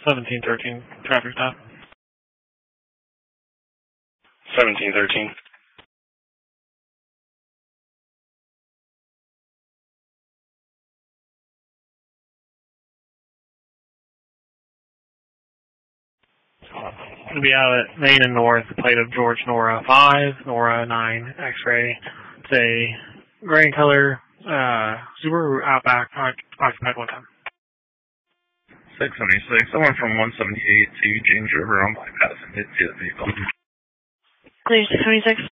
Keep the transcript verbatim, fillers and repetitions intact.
seventeen thirteen, traffic stop. seventeen thirteen. It'll be out at Main and North, plate of George Nora five, Nora nine, X-ray. It's a gray in color, uh, Subaru Outback, occupied one time. six seventy-six, I went from one seventy-eight to James River on bypass and hit the vehicle. Clear six seventy-six.